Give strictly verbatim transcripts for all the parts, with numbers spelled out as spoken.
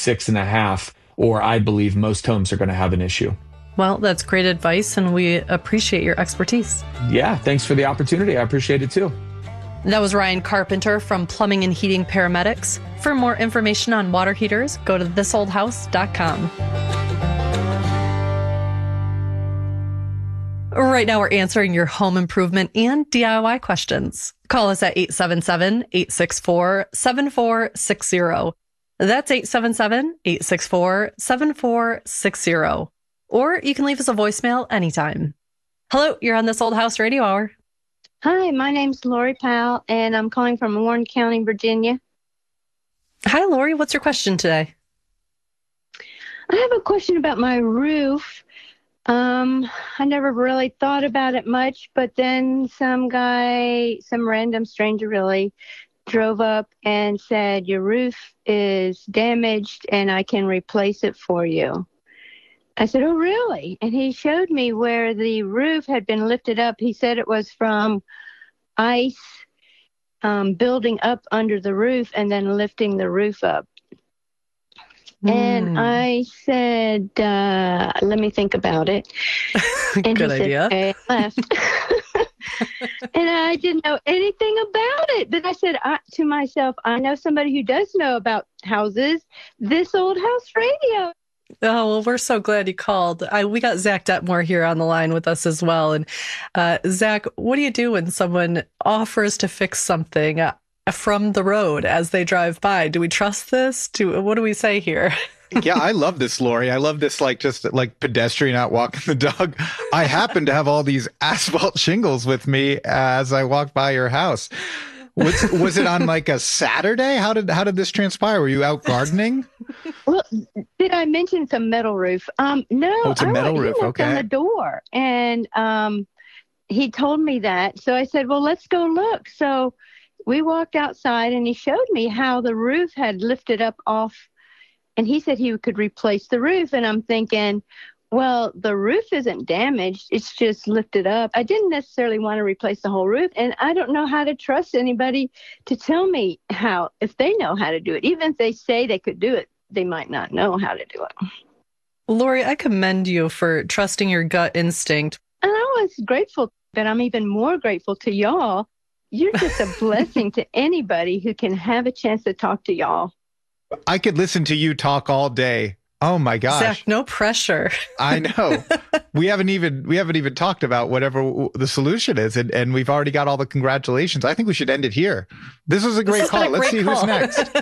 six and a half, or I believe most homes are going to have an issue. Well, that's great advice, and we appreciate your expertise. Yeah, thanks for the opportunity. I appreciate it too. That was Ryan Carpenter from Plumbing and Heating Paramedics. For more information on water heaters, go to this old house dot com. Right now, we're answering your home improvement and D I Y questions. Call us at eight seven seven, eight six four, seven four six zero. That's eight seven seven, eight six four, seven four six zero. Or you can leave us a voicemail anytime. Hello, you're on This Old House Radio Hour. Hi, my name's Lori Powell, and I'm calling from Warren County, Virginia. Hi, Lori. What's your question today? I have a question about my roof. Um, I never really thought about it much, but then some guy, some random stranger really, drove up and said, your roof is damaged and I can replace it for you. I said, oh, really? And he showed me where the roof had been lifted up. He said it was from ice um, building up under the roof and then lifting the roof up. Mm. And I said, uh, let me think about it. And Good he idea. Said, okay, I left. And I didn't know anything about it. But I said I, to myself, I know somebody who does know about houses. This Old House Radio. Oh, well, we're so glad you called. I, we got Zach Detmore here on the line with us as well. And uh, Zach, what do you do when someone offers to fix something uh, from the road as they drive by? Do we trust this? Do what do we say here? Yeah, I love this, Lori. I love this, like, just like pedestrian out walking the dog. I happen to have all these asphalt shingles with me as I walked by your house. Was, was it on like a Saturday? How did how did this transpire? Were you out gardening? Well, did I mention it's a metal roof? Um, no, oh, it's a metal I, roof. He knocked Okay. on the door, and um, he told me that. So I said, "Well, let's go look." So we walked outside, and he showed me how the roof had lifted up off, and he said he could replace the roof. And I'm thinking, well, the roof isn't damaged. It's just lifted up. I didn't necessarily want to replace the whole roof. And I don't know how to trust anybody to tell me how, if they know how to do it. Even if they say they could do it, they might not know how to do it. Lori, I commend you for trusting your gut instinct. And I was grateful, but I'm even more grateful to y'all. You're just a blessing to anybody who can have a chance to talk to y'all. I could listen to you talk all day. Oh my gosh. Zach, no pressure. I know. We haven't even we haven't even talked about whatever the solution is, and, and we've already got all the congratulations. I think we should end it here. This was a great call. Let's see who's next.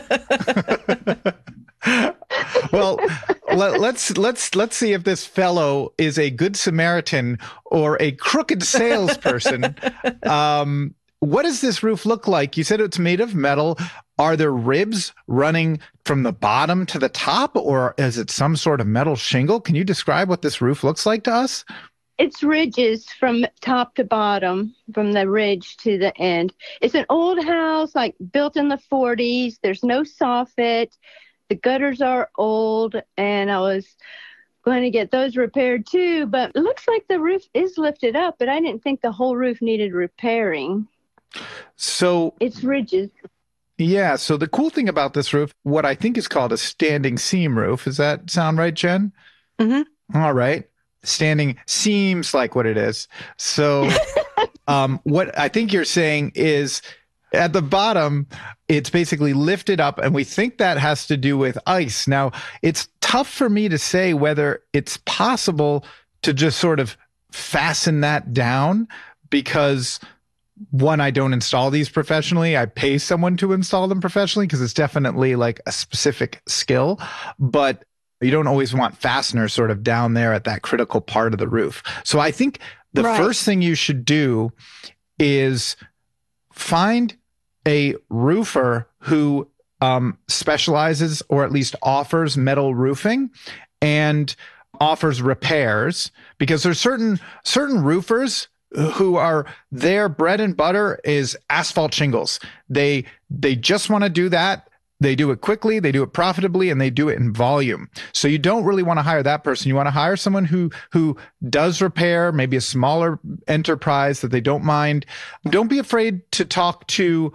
Well, let, let's let's let's see if this fellow is a good Samaritan or a crooked salesperson. Um, what does this roof look like? You said it's made of metal. Are there ribs running from the bottom to the top, or is it some sort of metal shingle? Can you describe what this roof looks like to us? It's ridges from top to bottom, from the ridge to the end. It's an old house, like built in the forties. There's no soffit. The gutters are old, and I was going to get those repaired too. But it looks like the roof is lifted up, but I didn't think the whole roof needed repairing. So it's ridges. Yeah. So the cool thing about this roof, what I think is called a standing seam roof. Does that sound right, Jen? Mm-hmm. All right. Standing seems like what it is. So um, what I think you're saying is at the bottom, it's basically lifted up, and we think that has to do with ice. Now, it's tough for me to say whether it's possible to just sort of fasten that down because one, I don't install these professionally. I pay someone to install them professionally because it's definitely like a specific skill, but you don't always want fasteners sort of down there at that critical part of the roof. So I think the right. first thing you should do is find a roofer who um, specializes or at least offers metal roofing and offers repairs, because there's certain certain roofers who are, their bread and butter is asphalt shingles. They they just want to do that. They do it quickly, they do it profitably, and they do it in volume. So you don't really want to hire that person. You want to hire someone who who does repair, maybe a smaller enterprise that they don't mind. Don't be afraid to talk to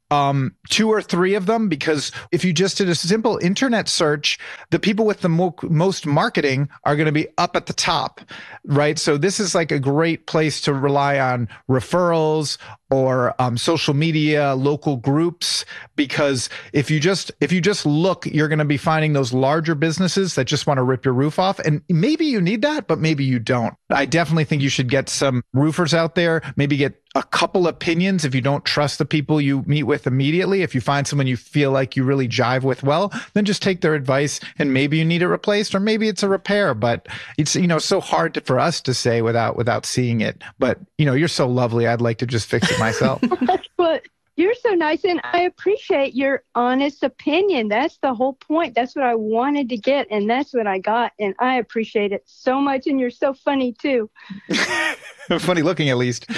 um, two or three of them, because if you just did a simple internet search, the people with the mo- most marketing are going to be up at the top, right? So this is like a great place to rely on referrals or um, social media, local groups, because if you just if you just look, you're going to be finding those larger businesses that just want to rip your roof off. And maybe you need that, but maybe you don't. I definitely think you should get some roofers out there, maybe get a couple opinions if you don't trust the people you meet with immediately. If you find someone you feel like you really jive with well, then just take their advice, and maybe you need it replaced or maybe it's a repair. But it's, you know, so hard to, for us to say without without seeing it. But, you know, you're so lovely. I'd like to just fix it myself. Well, you're so nice, and I appreciate your honest opinion. That's the whole point. That's what I wanted to get, and that's what I got, and I appreciate it so much, and you're so funny, too. Funny looking, at least.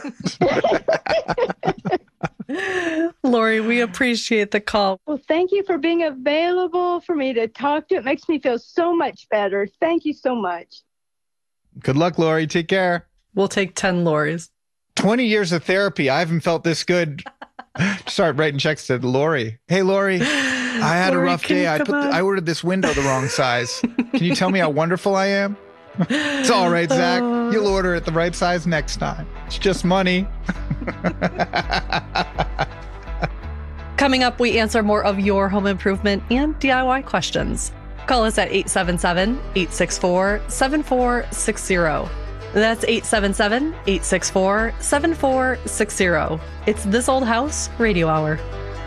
Lori, we appreciate the call. Well, thank you for being available for me to talk to. It makes me feel so much better. Thank you so much. Good luck, Lori. Take care. We'll take ten Loris. twenty years of therapy. I haven't felt this good. Start writing checks to Lori. Hey, Lori, I had Lori, a rough day. I put the, I ordered this window the wrong size. Can you tell me how wonderful I am? It's all right, Zach. Uh, You'll order it the right size next time. It's just money. Coming up, we answer more of your home improvement and D I Y questions. Call us at eight seven seven, eight six four, seven four six zero. That's eight seven seven, eight six four, seven four six zero. It's This Old House Radio Hour.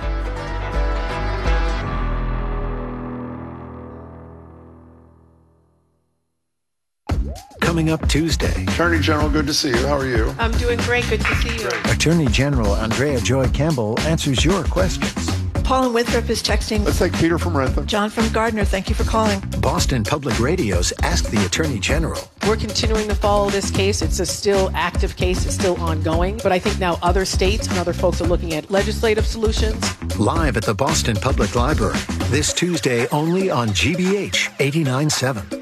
Coming up Tuesday, Attorney General, good to see you. How are you? I'm doing great. Good to see you. Attorney General Andrea Joy Campbell answers your questions. Paul in Winthrop is texting. Let's take Peter from Rentham. John from Gardner, thank you for calling. Boston Public Radio's Ask the Attorney General. We're continuing to follow this case. It's a still active case. It's still ongoing. But I think now other states and other folks are looking at legislative solutions. Live at the Boston Public Library. This Tuesday only on G B H eighty-nine point seven.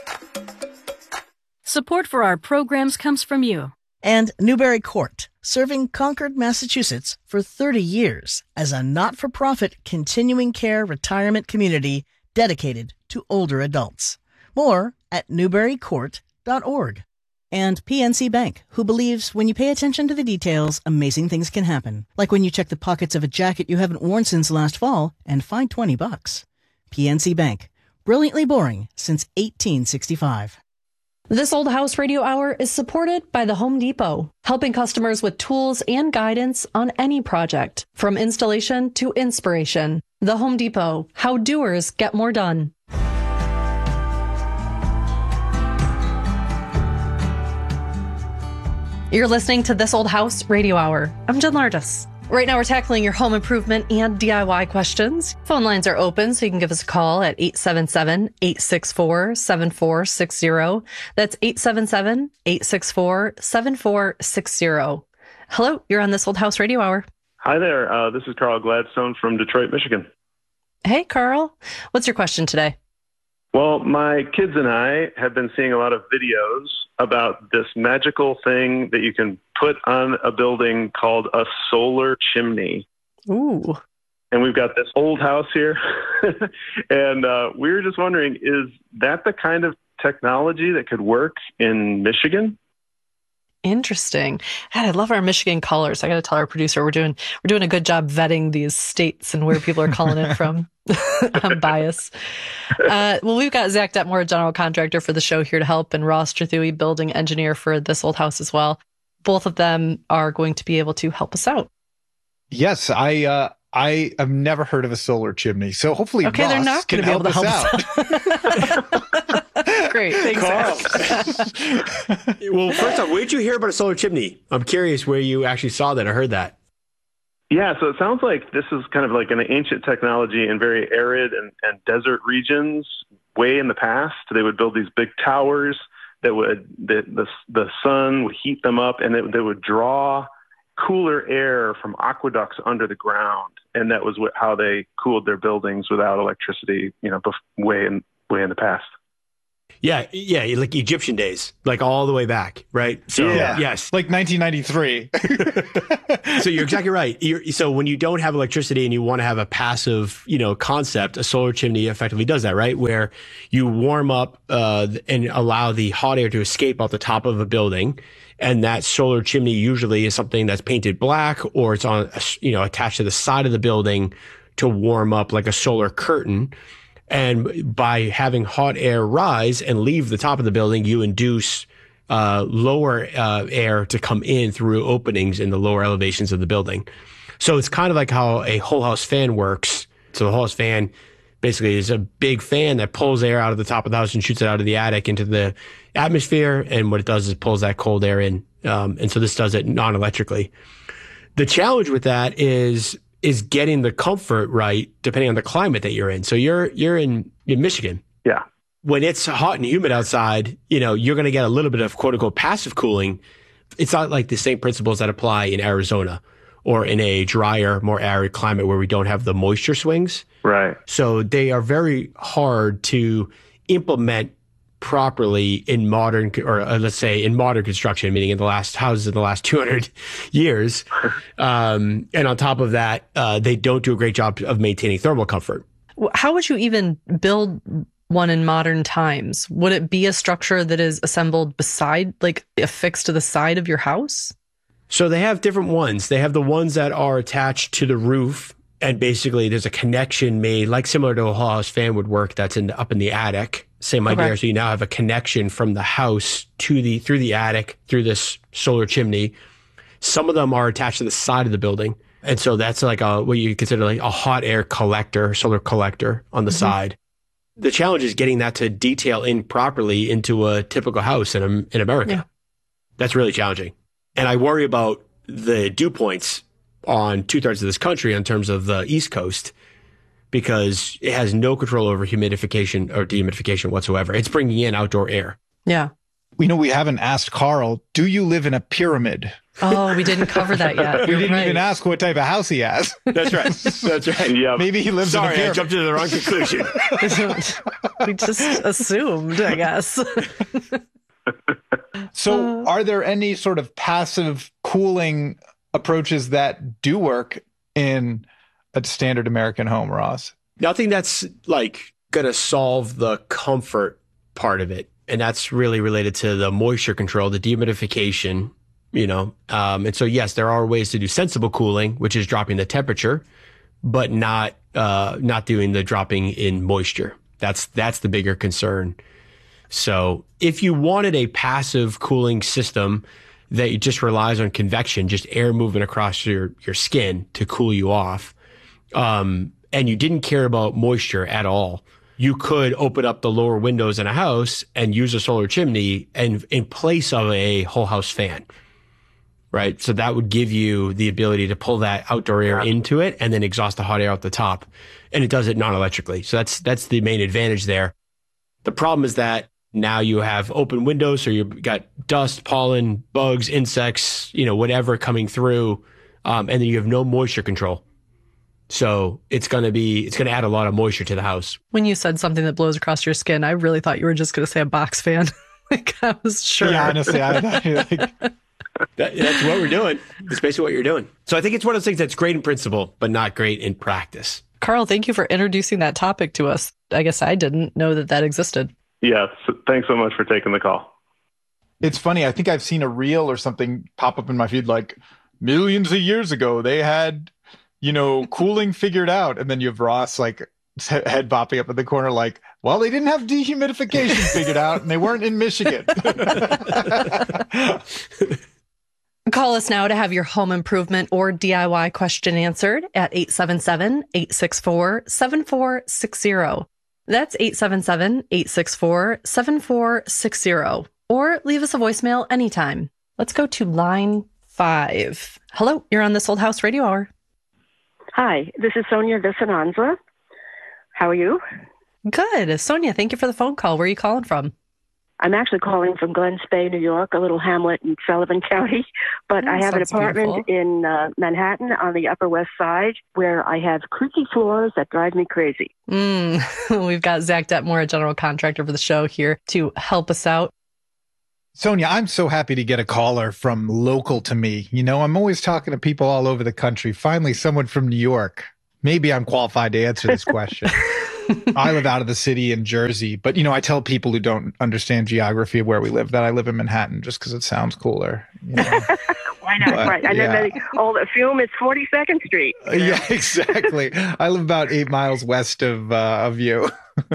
Support for our programs comes from you. And Newbury Court, serving Concord, Massachusetts for thirty years as a not-for-profit continuing care retirement community dedicated to older adults. More at newbury court dot org. And P N C Bank, who believes when you pay attention to the details, amazing things can happen. Like when you check the pockets of a jacket you haven't worn since last fall and find twenty bucks. P N C Bank, brilliantly boring since eighteen sixty-five. This Old House Radio Hour is supported by the Home Depot, helping customers with tools and guidance on any project, from installation to inspiration. The Home Depot, how doers get more done. You're listening to This Old House Radio Hour. I'm Jen Lardis. Right now, we're tackling your home improvement and D I Y questions. Phone lines are open, so you can give us a call at eight seven seven, eight six four, seven four six zero. That's eight seven seven, eight six four, seven four six zero. Hello, you're on This Old House Radio Hour. Hi there. Uh, this is Carl Gladstone from Detroit, Michigan. Hey, Carl. What's your question today? Well, my kids and I have been seeing a lot of videos about this magical thing that you can put on a building called a solar chimney. Ooh. And we've got this old house here. and uh, we were just wondering, is that the kind of technology that could work in Michigan? Interesting. God, I love our Michigan callers. I got to tell our producer we're doing we're doing a good job vetting these states and where people are calling in from. I'm biased. Uh, well, we've got Zach Detmore, general contractor for the show, here to help, and Ross Trethewey, building engineer for This Old House as well. Both of them are going to be able to help us out. Yes, I uh, I have never heard of a solar chimney, so hopefully okay, Ross they're not can going to be able to help help us out. Great, thanks, Carl. Well, first off, where did you hear about a solar chimney? I'm curious where you actually saw that or heard that. Yeah, so it sounds like this is kind of like an ancient technology in very arid and, and desert regions. Way in the past, they would build these big towers that would the the, the sun would heat them up, and it, they would draw cooler air from aqueducts under the ground, and that was what, how they cooled their buildings without electricity. You know, bef- way in way in the past. Yeah, yeah, like Egyptian days, like all the way back, right? So, yeah. yes. Like nineteen ninety-three. So you're exactly right. You're, so when you don't have electricity and you want to have a passive, you know, concept, a solar chimney effectively does that, right? Where you warm up uh, and allow the hot air to escape out the top of a building. And that solar chimney usually is something that's painted black, or it's on, you know, attached to the side of the building to warm up like a solar curtain. And by having hot air rise and leave the top of the building, you induce uh, lower uh, air to come in through openings in the lower elevations of the building. So it's kind of like how a whole house fan works. So the whole house fan basically is a big fan that pulls air out of the top of the house and shoots it out of the attic into the atmosphere. And what it does is pulls that cold air in. Um, and so this does it non-electrically. The challenge with that is is getting the comfort right, depending on the climate that you're in. So you're you're in, in Michigan. Yeah. When it's hot and humid outside, you know, you're going to get a little bit of quote unquote passive cooling. It's not like the same principles that apply in Arizona or in a drier, more arid climate where we don't have the moisture swings. Right. So they are very hard to implement properly in modern, or uh, let's say in modern construction, meaning in the last houses in the last two hundred years. Um, and on top of that, uh, they don't do a great job of maintaining thermal comfort. How would you even build one in modern times? Would it be a structure that is assembled beside, like affixed to the side of your house? So they have different ones. They have the ones that are attached to the roof, and basically there's a connection made, like similar to a whole house fan would work, that's in up in the attic. Same idea. Okay. So you now have a connection from the house to the, through the attic, through this solar chimney. Some of them are attached to the side of the building. And so that's like a, what you consider like a hot air collector, solar collector on the mm-hmm. side. The challenge is getting that to detail in properly into a typical house in, in America. Yeah. That's really challenging. And I worry about the dew points on two thirds of this country in terms of the East Coast, because it has no control over humidification or dehumidification whatsoever. It's bringing in outdoor air. Yeah. We know we haven't asked Carl, do you live in a pyramid? Oh, we didn't cover that yet. we You're didn't right. even ask what type of house he has. That's right. That's right. Yeah. Maybe he lives Sorry, in a pyramid. I jumped to the wrong conclusion. We just assumed, I guess. So are there any sort of passive cooling approaches that do work in a standard American home, Ross? Nothing that's like going to solve the comfort part of it. And that's really related to the moisture control, the dehumidification, you know. Um, and so, yes, there are ways to do sensible cooling, which is dropping the temperature, but not uh, not doing the dropping in moisture. That's that's the bigger concern. So if you wanted a passive cooling system that just relies on convection, just air moving across your, your skin to cool you off, um, and you didn't care about moisture at all, you could open up the lower windows in a house and use a solar chimney and in place of a whole house fan, right? So that would give you the ability to pull that outdoor air into it and then exhaust the hot air out the top. And it does it non-electrically. So that's, that's the main advantage there. The problem is that now you have open windows, so you've got dust, pollen, bugs, insects, you know, whatever coming through. Um, and then you have no moisture control. So it's going to be, it's going to add a lot of moisture to the house. When you said something that blows across your skin, I really thought you were just going to say a box fan. Like, I was sure. Yeah, honestly, I thought you like... that, that's what we're doing. It's basically what you're doing. So I think it's one of those things that's great in principle, but not great in practice. Carl, thank you for introducing that topic to us. I guess I didn't know that that existed. Yes. Thanks so much for taking the call. It's funny. I think I've seen a reel or something pop up in my feed like millions of years ago, they had, you know, cooling figured out. And then you have Ross like head bopping up in the corner like, well, they didn't have dehumidification figured out and they weren't in Michigan. Call us now to have your home improvement or D I Y question answered at eight seven seven, eight six four, seven four six zero. That's eight seven seven, eight six four, seven four six zero. Or leave us a voicemail anytime. Let's go to line five. Hello, you're on This Old House Radio Hour. Hi, this is Sonia Vicinanza. How are you? Good. Sonia, thank you for the phone call. Where are you calling from? I'm actually calling from Glen Spey, New York, a little hamlet in Sullivan County. But Oh, I have an sounds apartment beautiful. in uh, Manhattan on the Upper West Side where I have creaky floors that drive me crazy. Mm, we've got Zach Detmore, a general contractor for the show, here to help us out. Sonia, I'm so happy to get a caller from local to me. You know, I'm always talking to people all over the country. Finally, someone from New York. Maybe I'm qualified to answer this question. I live out of the city in Jersey, but, you know, I tell people who don't understand geography of where we live that I live in Manhattan just because it sounds cooler. You know? Why not? But, right. I yeah. know that all the film is forty-second Street. You know? Yeah, exactly. I live about eight miles west of, uh, of you.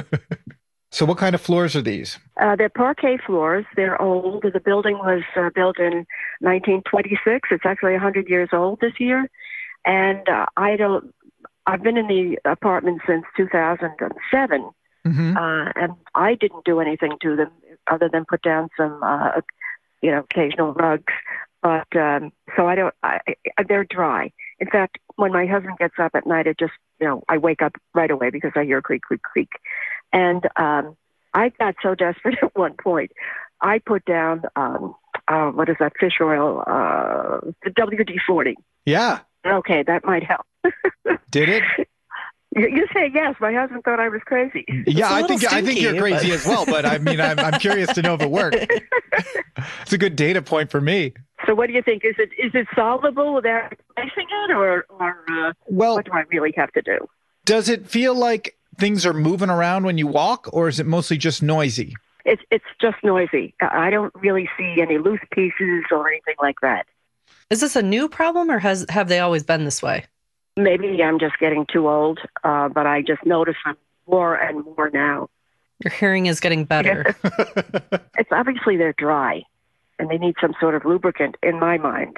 So what kind of floors are these? Uh, they're parquet floors. They're old. The building was uh, built in nineteen twenty-six. It's actually one hundred years old this year. And uh, I don't, I've been in the apartment since two thousand seven. Mm-hmm. Uh, and I didn't do anything to them other than put down some, uh, you know, occasional rugs. But um, so I don't, I, I, they're dry. In fact, when my husband gets up at night, it just, you know, I wake up right away because I hear creak, creak, creak. And um, I got so desperate at one point, I put down, um, uh, what is that, fish oil, uh, the W D forty. Yeah. Okay, that might help. Did it? You, you say yes. My husband thought I was crazy. Yeah, I think stinky, I think you're crazy but... as well. But I mean, I'm I'm curious to know if it worked. It's a good data point for me. So, what do you think? Is it is it solvable without replacing it, or or uh, well, what do I really have to do? Does it feel like things are moving around when you walk, or is it mostly just noisy? It's it's just noisy. I don't really see any loose pieces or anything like that. Is this a new problem, or has have they always been this way? Maybe I'm just getting too old, uh, but I just notice them more and more now. Your hearing is getting better. It's obviously they're dry, and they need some sort of lubricant, in my mind.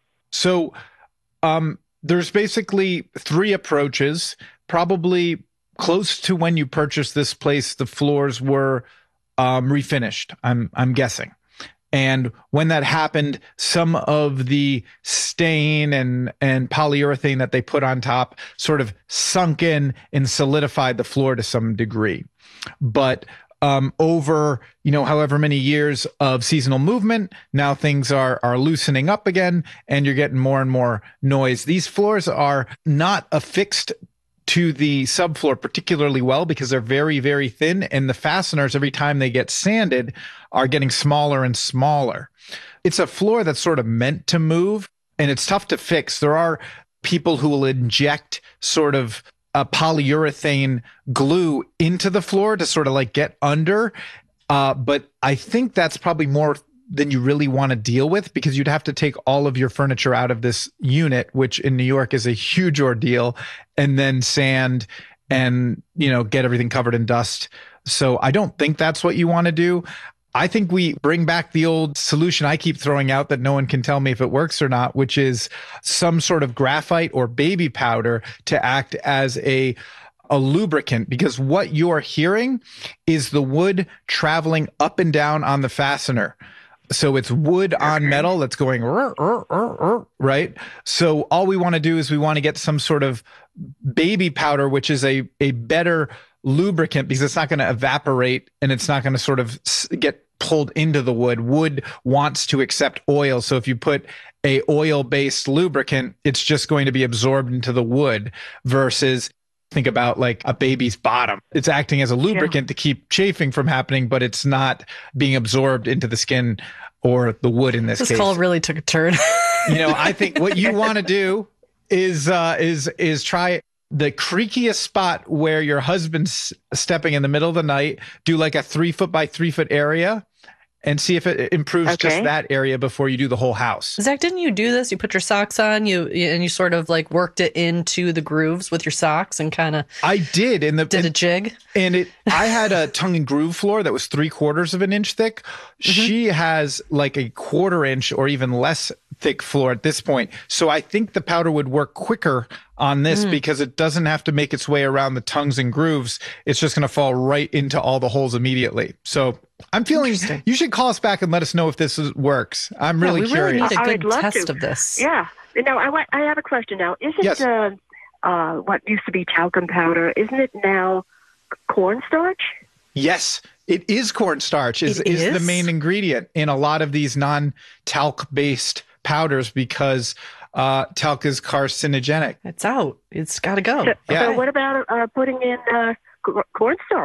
So um, there's basically three approaches. Probably close to when you purchased this place, the floors were um, refinished, I'm I'm guessing. And when that happened, some of the stain and, and polyurethane that they put on top sort of sunk in and solidified the floor to some degree. But um, over, you know, however many years of seasonal movement, now things are are loosening up again, and you're getting more and more noise. These floors are not affixed to the subfloor particularly well because they're very, very thin, and the fasteners, every time they get sanded, are getting smaller and smaller. It's a floor that's sort of meant to move, and it's tough to fix. There are people who will inject sort of a polyurethane glue into the floor to sort of like get under, uh, but I think that's probably more than you really want to deal with, because you'd have to take all of your furniture out of this unit, which in New York is a huge ordeal, and then sand and, you know, get everything covered in dust. So I don't think that's what you want to do. I think we bring back the old solution I keep throwing out that no one can tell me if it works or not, which is some sort of graphite or baby powder to act as a a lubricant, because what you're hearing is the wood traveling up and down on the fastener. So it's wood on metal that's going, rrr, rrr, rrr, rrr, right? So all we want to do is we want to get some sort of baby powder, which is a, a better lubricant, because it's not going to evaporate and it's not going to sort of get pulled into the wood. Wood wants to accept oil. So if you put a oil-based lubricant, it's just going to be absorbed into the wood, versus think about like a baby's bottom. It's acting as a lubricant yeah. to keep chafing from happening, but it's not being absorbed into the skin or the wood in this, this case. This call really took a turn. You know, I think what you want to do is uh, is is try the creakiest spot where your husband's stepping in the middle of the night. Do like a three foot by three foot area, and see if it improves okay. just that area before you do the whole house. Zach, didn't you do this? You put your socks on, you and you sort of like worked it into the grooves with your socks and kind of. I did, and the did and, a jig. And it, I had a tongue and groove floor that was three quarters of an inch thick. Mm-hmm. She has like a quarter inch or even less thick floor at this point. So I think the powder would work quicker on this mm. because it doesn't have to make its way around the tongues and grooves. It's just going to fall right into all the holes immediately. So I'm feeling you should call us back and let us know if this is, works. I'm really yeah, we curious. Really need a good test to. of this. Yeah. No, I want, I have a question now. Isn't yes. uh, uh, what used to be talcum powder, isn't it now cornstarch? Yes, it is cornstarch is, it is is the main ingredient in a lot of these non-talc based powders, because uh, talc is carcinogenic. It's out. It's got to go. So, yeah. so what about uh, putting in uh, cornstarch?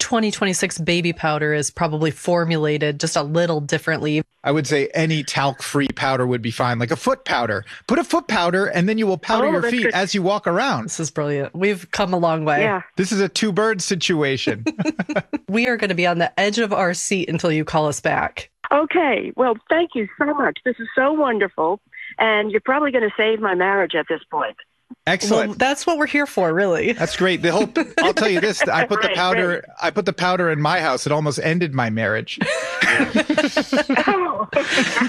twenty twenty-six baby powder is probably formulated just a little differently. I would say any talc-free powder would be fine, like a foot powder. Put a foot powder, and then you will powder Oh, your that's feet good. as you walk around. This is brilliant. We've come a long way. Yeah. This is a two-bird situation. We are going to be on the edge of our seat until you call us back. Okay. Well, thank you so much. This is so wonderful. And you're probably going to save my marriage at this point. Excellent. Well, that's what we're here for, really. That's great. The whole I'll tell you this, I put the Right, powder right. I put the powder in my house. It almost ended my marriage. oh.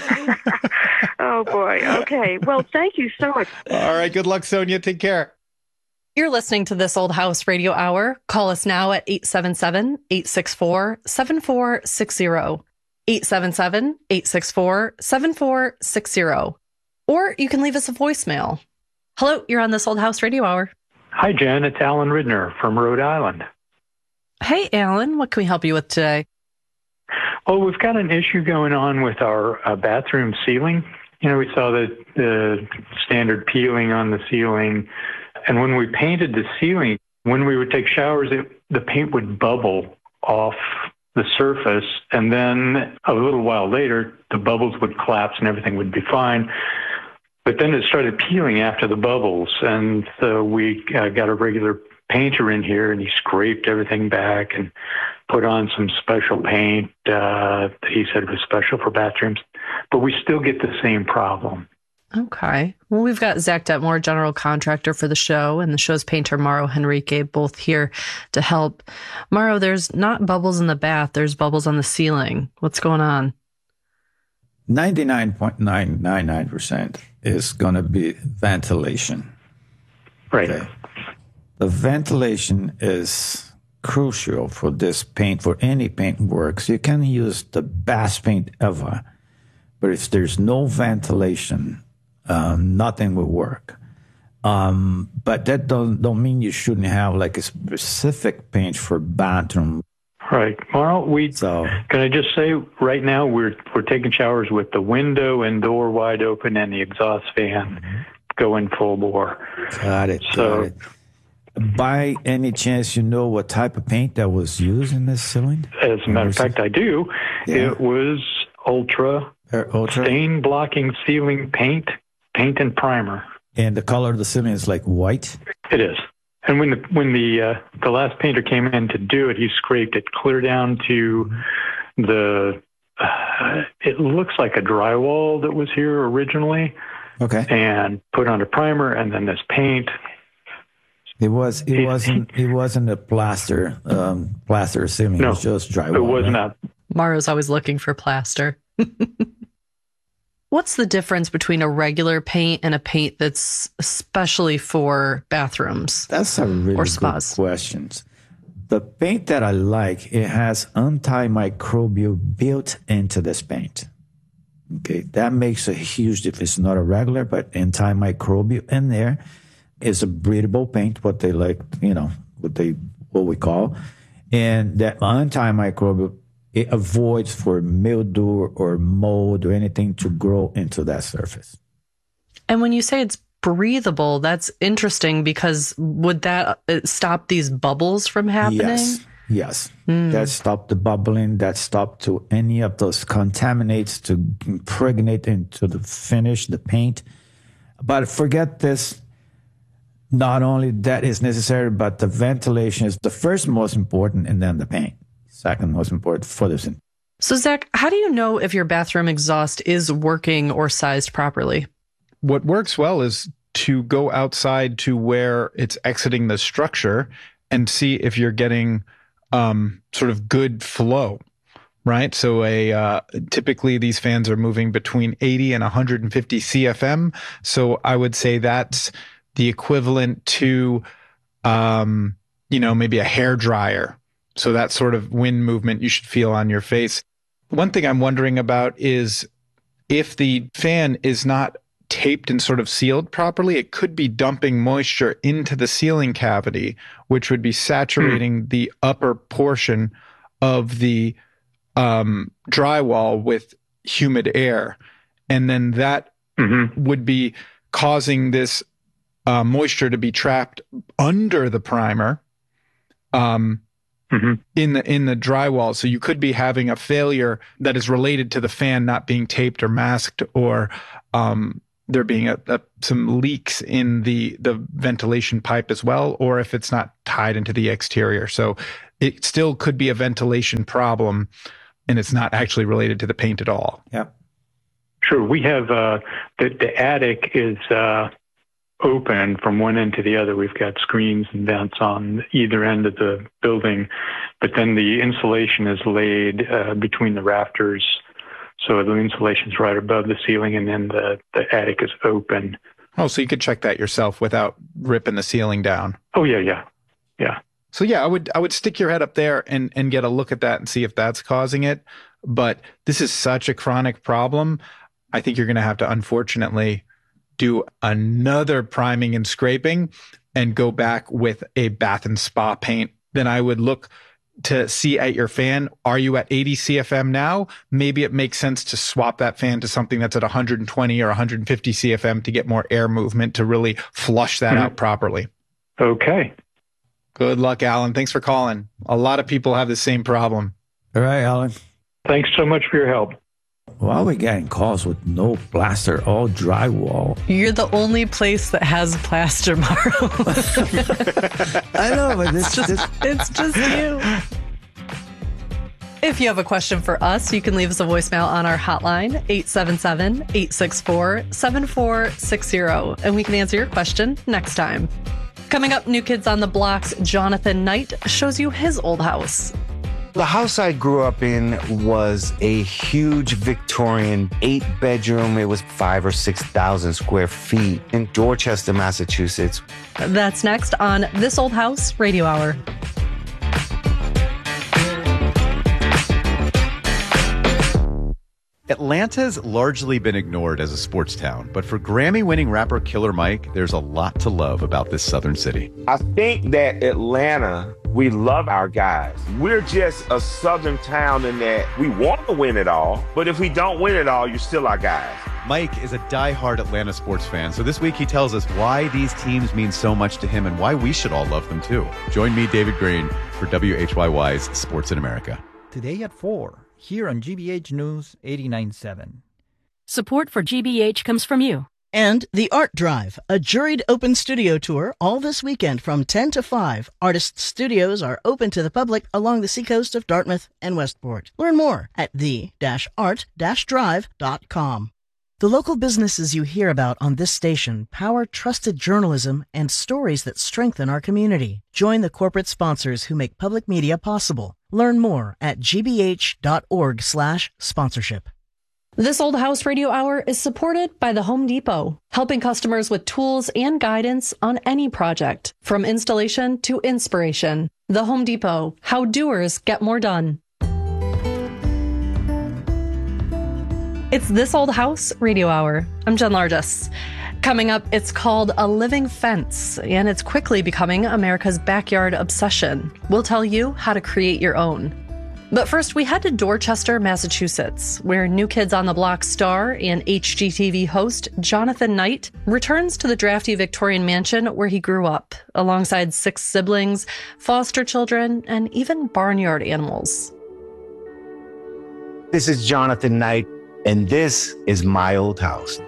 oh, boy. Okay. Well, thank you so much. All right, good luck, Sonia. Take care. You're listening to This Old House Radio Hour. Call us now at eight seven seven, eight six four, seven four six zero. eight seven seven, eight six four, seven four six zero. Or you can leave us a voicemail. Hello, you're on This Old House Radio Hour. Hi, Jen. It's Alan Ridner from Rhode Island. Hey, Alan, what can we help you with today? Well, we've got an issue going on with our uh, bathroom ceiling. You know, we saw the, the standard peeling on the ceiling. And when we painted the ceiling, when we would take showers, it, the paint would bubble off the surface. And then a little while later, the bubbles would collapse and everything would be fine. But then it started peeling after the bubbles, and so we uh, got a regular painter in here, and he scraped everything back and put on some special paint uh, that he said was special for bathrooms. But we still get the same problem. Okay. Well, we've got Zach Detmore, general contractor for the show, and the show's painter, Mauro Henrique, both here to help. Mauro, there's not bubbles in the bath. There's bubbles on the ceiling. What's going on? ninety-nine point nine nine nine percent is going to be ventilation. Right. Okay. The ventilation is crucial for this paint, for any paint works. You can use the best paint ever, but if there's no ventilation, um, nothing will work. Um, but that don't, don't mean you shouldn't have like a specific paint for bathroom. Right. Well, we so, can I just say right now we're we're taking showers with the window and door wide open and the exhaust fan mm-hmm. going full bore. Got it. So, got it. By any chance, you know what type of paint that was used in this ceiling? As a matter of fact, I do. Yeah. It was Ultra, uh, Ultra stain blocking ceiling paint, paint and primer. And the color of the ceiling is like white? It is. And when the when the uh, the last painter came in to do it, he scraped it clear down to the. Uh, it looks like a drywall that was here originally. Okay. And put on a primer and then this paint. It was. It wasn't. It wasn't a plaster. Um, plaster ceiling. No, it was just drywall. It was right? not. Mauro's always looking for plaster. What's the difference between a regular paint and a paint that's especially for bathrooms? That's a really or good spas? question. The paint that I like, it has antimicrobial built into this paint. Okay, that makes a huge difference. It's not a regular, but antimicrobial in there is a breathable paint, what they like, you know, what they what we call, and that antimicrobial. It avoids for mildew or mold or anything to grow into that surface. And when you say it's breathable, that's interesting because would that stop these bubbles from happening? Yes, yes. Mm. That stop the bubbling, that stop to any of those contaminates to impregnate into the finish, the paint. But forget this. Not only that is necessary, but the ventilation is the first most important, and then the paint. Second most important for this. So, Zach, how do you know if your bathroom exhaust is working or sized properly? What works well is to go outside to where it's exiting the structure and see if you're getting um, sort of good flow, right? So a uh, typically these fans are moving between eighty and one hundred fifty C F M. So I would say that's the equivalent to, um, you know, maybe a hair dryer. So that sort of wind movement you should feel on your face. One thing I'm wondering about is if the fan is not taped and sort of sealed properly, it could be dumping moisture into the ceiling cavity, which would be saturating mm. the upper portion of the um, drywall with humid air. And then that mm-hmm. would be causing this uh, moisture to be trapped under the primer. Um, mm-hmm. in the in the drywall. So you could be having a failure that is related to the fan not being taped or masked, or um, there being a, a, some leaks in the the ventilation pipe as well, or if it's not tied into the exterior. So it still could be a ventilation problem, and it's not actually related to the paint at all. Yeah. Sure. We have uh, the, the attic is uh, open from one end to the other. We've got screens and vents on either end of the building, but then the insulation is laid uh, between the rafters. So the insulation is right above the ceiling, and then the, the attic is open. Oh, so you could check that yourself without ripping the ceiling down. Oh, yeah, yeah, yeah. So yeah, I would I would stick your head up there and, and get a look at that and see if that's causing it. But this is such a chronic problem. I think you're going to have to, unfortunately, do another priming and scraping and go back with a bath and spa paint. Then I would look to see at your fan, are you at eighty C F M now? Maybe it makes sense to swap that fan to something that's at one hundred twenty or one hundred fifty C F M to get more air movement to really flush that mm-hmm. out properly. Okay. Good luck, Alan. Thanks for calling. A lot of people have the same problem. All right, Alan. Thanks so much for your help. Why are we getting calls with no plaster, all drywall? You're the only place that has plaster, Mauro. I know, but it's just, this... it's just you. If you have a question for us, you can leave us a voicemail on our hotline, eight seven seven, eight six four, seven four six zero, and we can answer your question next time. Coming up, New Kids on the Block's Jonathan Knight shows you his old house. The house I grew up in was a huge Victorian eight bedroom. It was five or six thousand square feet in Dorchester, Massachusetts. That's next on This Old House Radio Hour. Atlanta's largely been ignored as a sports town, but for Grammy-winning rapper Killer Mike, there's a lot to love about this southern city. I think that Atlanta, we love our guys. We're just a southern town in that we want to win it all, but if we don't win it all, you're still our guys. Mike is a diehard Atlanta sports fan, so this week he tells us why these teams mean so much to him and why we should all love them too. Join me, David Green, for W H Y Y's Sports in America. Today at four. Here on G B H News eighty-nine point seven. Support for G B H comes from you. And The Art Drive, a juried open studio tour all this weekend from ten to five. Artists' studios are open to the public along the seacoast of Dartmouth and Westport. Learn more at the art drive dot com. The local businesses you hear about on this station power trusted journalism and stories that strengthen our community. Join the corporate sponsors who make public media possible. Learn more at gbh.org slash sponsorship. This Old House Radio Hour is supported by the Home Depot, helping customers with tools and guidance on any project, from installation to inspiration. The Home Depot, how doers get more done. It's This Old House Radio Hour. I'm Jen Largess. Coming up, it's called A Living Fence, and it's quickly becoming America's backyard obsession. We'll tell you how to create your own. But first, we head to Dorchester, Massachusetts, where New Kids on the Block star and H G T V host Jonathan Knight returns to the drafty Victorian mansion where he grew up, alongside six siblings, foster children, and even barnyard animals. This is Jonathan Knight, and this is my old house.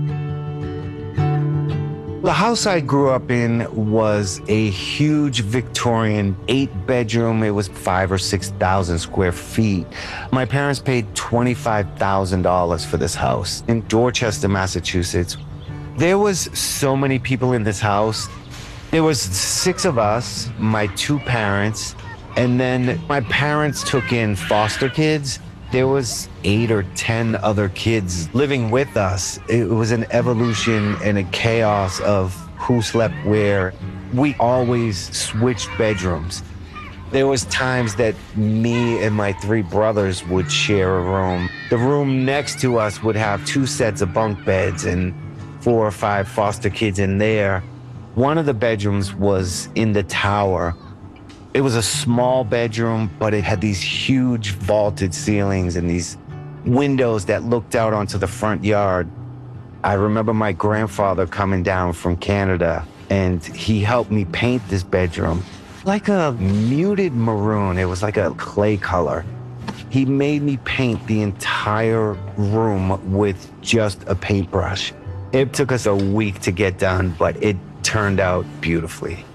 The house I grew up in was a huge Victorian eight bedroom. It was five or six thousand square feet. My parents paid twenty-five thousand dollars for this house in Dorchester, Massachusetts. There was so many people in this house. There was six of us, my two parents, and then my parents took in foster kids. There was eight or ten other kids living with us. It was an evolution and a chaos of who slept where. We always switched bedrooms. There was times that me and my three brothers would share a room. The room next to us would have two sets of bunk beds and four or five foster kids in there. One of the bedrooms was in the tower. It was a small bedroom, but it had these huge vaulted ceilings and these windows that looked out onto the front yard. I remember my grandfather coming down from Canada, and he helped me paint this bedroom. like a muted maroon. It was like a clay color. He made me paint the entire room with just a paintbrush. It took us a week to get done, but it turned out beautifully.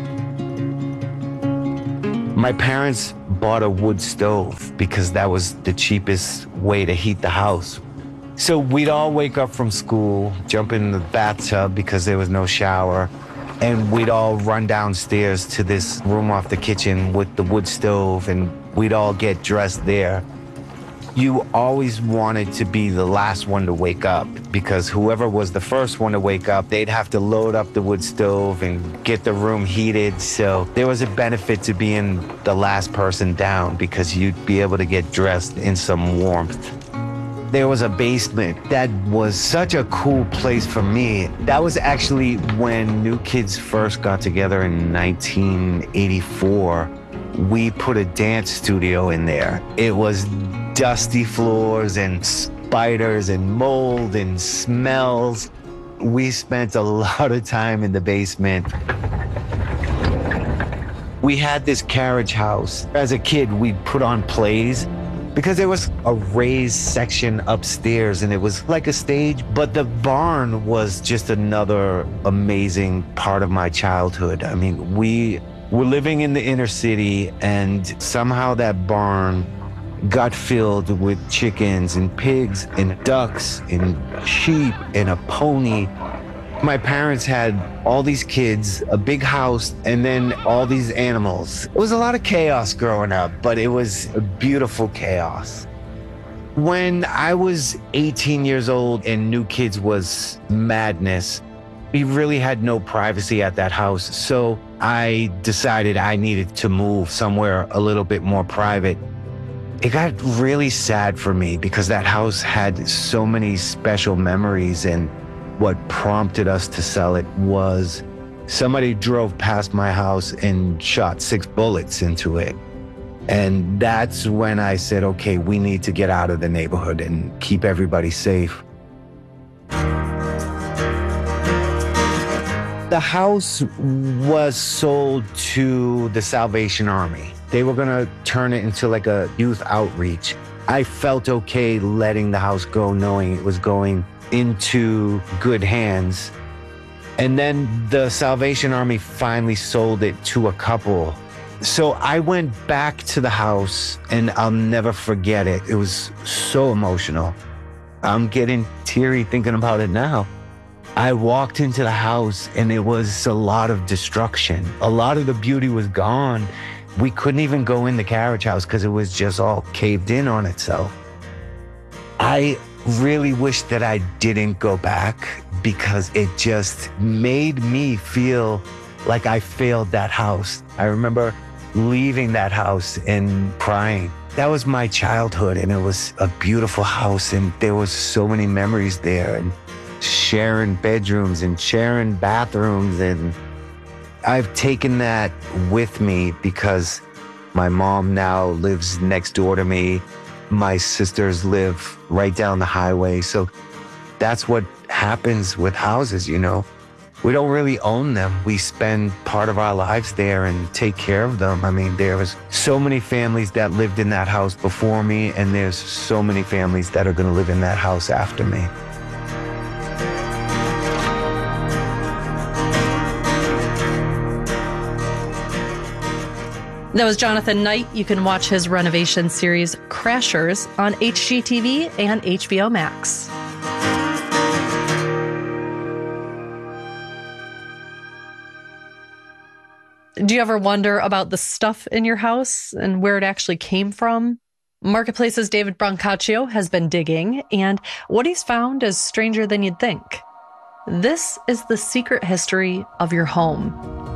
My parents bought a wood stove because that was the cheapest way to heat the house. So we'd all wake up from school, jump in the bathtub because there was no shower, and we'd all run downstairs to this room off the kitchen with the wood stove, and we'd all get dressed there. You always wanted to be the last one to wake up because whoever was the first one to wake up, they'd have to load up the wood stove and get the room heated. So there was a benefit to being the last person down because you'd be able to get dressed in some warmth. There was a basement that was such a cool place for me. That was actually when New Kids first got together in nineteen eighty-four. We put a dance studio in there. It was dusty floors and spiders and mold and smells. We spent a lot of time in the basement. We had this carriage house. As a kid, we'd put on plays because there was a raised section upstairs and it was like a stage, but the barn was just another amazing part of my childhood. I mean, we were living in the inner city and somehow that barn got filled with chickens and pigs and ducks and sheep and a pony. My parents had all these kids, a big house, and then all these animals. It was a lot of chaos growing up, but it was a beautiful chaos. When I was eighteen years old and New Kids was madness, we really had no privacy at that house. So I decided I needed to move somewhere a little bit more private. It got really sad for me because that house had so many special memories, and what prompted us to sell it was somebody drove past my house and shot six bullets into it. And that's when I said, okay, we need to get out of the neighborhood and keep everybody safe. The house was sold to the Salvation Army. They were gonna turn it into like a youth outreach. I felt okay letting the house go, knowing it was going into good hands. And then the Salvation Army finally sold it to a couple. So I went back to the house and I'll never forget it. It was so emotional. I'm getting teary thinking about it now. I walked into the house and it was a lot of destruction. A lot of the beauty was gone. We couldn't even go in the carriage house because it was just all caved in on itself. I really wish that I didn't go back because it just made me feel like I failed that house. I remember leaving that house and crying. That was my childhood, and it was a beautiful house, and there was so many memories there, and sharing bedrooms and sharing bathrooms. And I've taken that with me because my mom now lives next door to me. My sisters live right down the highway. So that's what happens with houses, you know. We don't really own them. We spend part of our lives there and take care of them. I mean, there was so many families that lived in that house before me, and there's so many families that are going to live in that house after me. That was Jonathan Knight. You can watch his renovation series Crashers on H G T V and H B O Max. Do you ever wonder about the stuff in your house and where it actually came from? Marketplace's David Brancaccio has been digging, and what he's found is stranger than you'd think. This is the secret history of your home.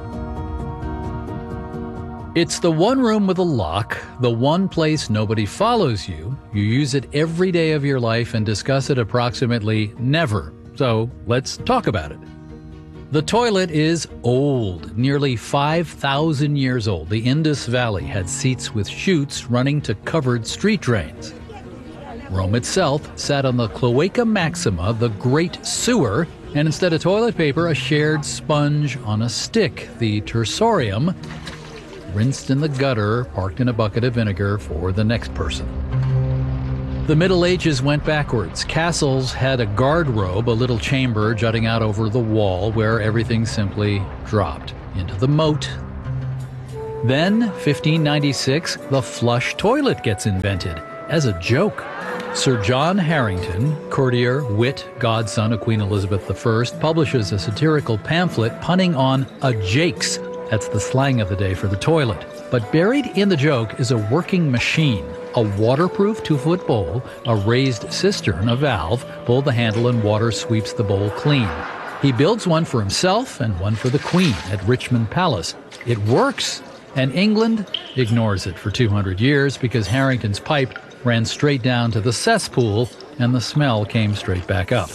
It's the one room with a lock, the one place nobody follows you. You use it every day of your life and discuss it approximately never. So let's talk about it. The toilet is old, nearly five thousand years old. The Indus Valley had seats with chutes running to covered street drains. Rome itself sat on the Cloaca Maxima, the Great Sewer, and instead of toilet paper, a shared sponge on a stick, the Tersorium. rinsed in the gutter, parked in a bucket of vinegar for the next person. The Middle Ages went backwards. Castles had a guard robe, a little chamber jutting out over the wall where everything simply dropped into the moat. Then, fifteen ninety-six, the flush toilet gets invented as a joke. Sir John Harington, courtier, wit, godson of Queen Elizabeth the First, publishes a satirical pamphlet punning on a jakes. That's the slang of the day for the toilet. But buried in the joke is a working machine, a waterproof two-foot bowl, a raised cistern, a valve, pull the handle and water sweeps the bowl clean. He builds one for himself and one for the Queen at Richmond Palace. It works, and England ignores it for two hundred years because Harrington's pipe ran straight down to the cesspool and the smell came straight back up.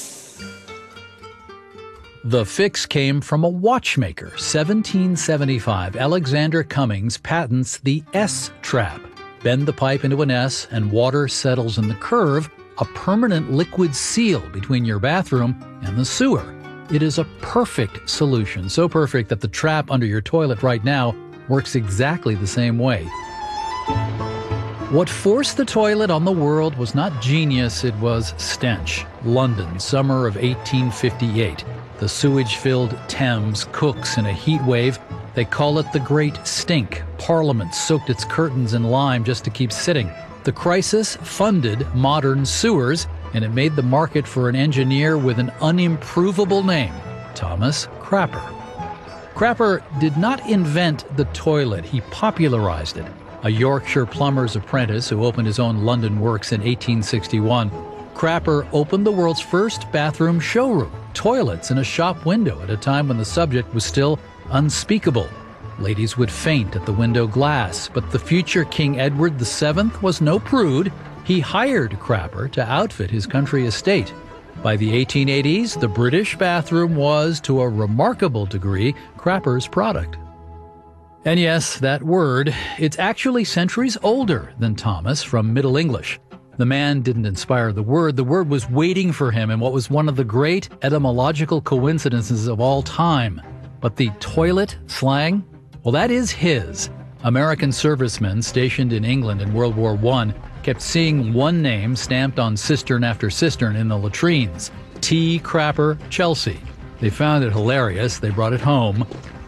The fix came from a watchmaker. seventeen seventy-five, Alexander Cummings patents the S-trap. Bend the pipe into an S and water settles in the curve, a permanent liquid seal between your bathroom and the sewer. It is a perfect solution, so perfect that the trap under your toilet right now works exactly the same way. What forced the toilet on the world was not genius, it was stench. London, summer of eighteen fifty-eight. The sewage-filled Thames cooks in a heat wave. They call it the Great Stink. Parliament soaked its curtains in lime just to keep sitting. The crisis funded modern sewers, and it made the market for an engineer with an unimprovable name, Thomas Crapper. Crapper did not invent the toilet, he popularized it. A Yorkshire plumber's apprentice who opened his own London works in eighteen sixty-one, Crapper opened the world's first bathroom showroom, toilets in a shop window at a time when the subject was still unspeakable. Ladies would faint at the window glass, but the future King Edward the Seventh was no prude. He hired Crapper to outfit his country estate. By the eighteen eighties, the British bathroom was, to a remarkable degree, Crapper's product. And yes, that word, it's actually centuries older than Thomas from Middle English. The man didn't inspire the word. The word was waiting for him in what was one of the great etymological coincidences of all time. But the toilet slang, well, that is his. American servicemen stationed in England in World War One kept seeing one name stamped on cistern after cistern in the latrines, T. Crapper, Chelsea. They found it hilarious. They brought it home.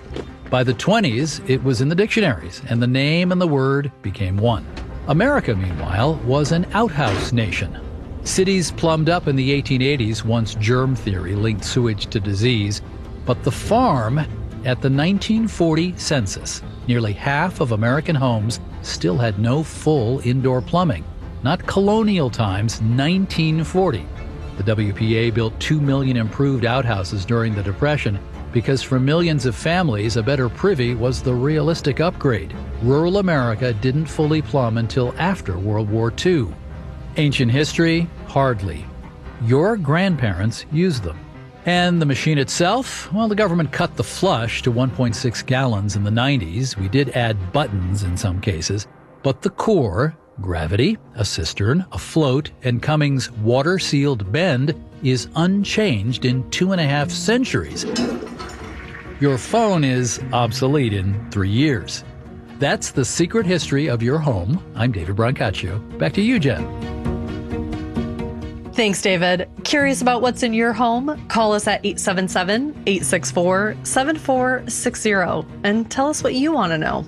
By the twenties, it was in the dictionaries, and the name and the word became one. America, meanwhile, was an outhouse nation. Cities plumbed up in the eighteen eighties once germ theory linked sewage to disease. But the farm, at the nineteen forty census, nearly half of American homes still had no full indoor plumbing. Not colonial times, nineteen forty. The W P A built two million improved outhouses during the Depression because for millions of families, a better privy was the realistic upgrade. Rural America didn't fully plumb until after World War Two. Ancient history? Hardly. Your grandparents used them. And the machine itself? Well, the government cut the flush to one point six gallons in the nineties. We did add buttons in some cases. But the core, gravity, a cistern, a float, and Cummings' water-sealed bend is unchanged in two and a half centuries. Your phone is obsolete in three years. That's the secret history of your home. I'm David Brancaccio. Back to you, Jen. Thanks, David. Curious about what's in your home? Call us at eight seven seven, eight six four, seven four six zero and tell us what you want to know.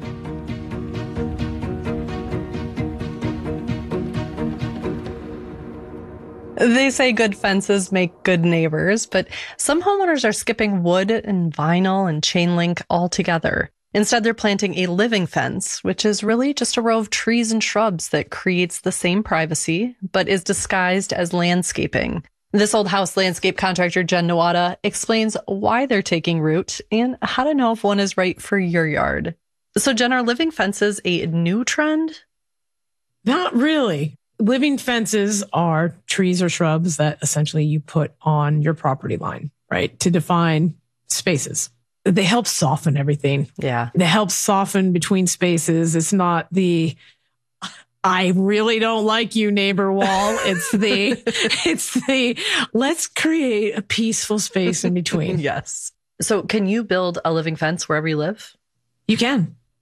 They say good fences make good neighbors, but some homeowners are skipping wood and vinyl and chain link altogether. Instead, they're planting a living fence, which is really just a row of trees and shrubs that creates the same privacy, but is disguised as landscaping. This old house landscape contractor, Jen Nawada, explains why they're taking root and how to know if one is right for your yard. So, Jen, are living fences a new trend? Not really. Living fences are trees or shrubs that essentially you put on your property line, right, to define spaces. They help soften everything. Yeah. They help soften between spaces. It's not the, I really don't like you, neighbor wall. It's the, it's the, let's create a peaceful space in between. Yes. So can you build a living fence wherever you live? You can.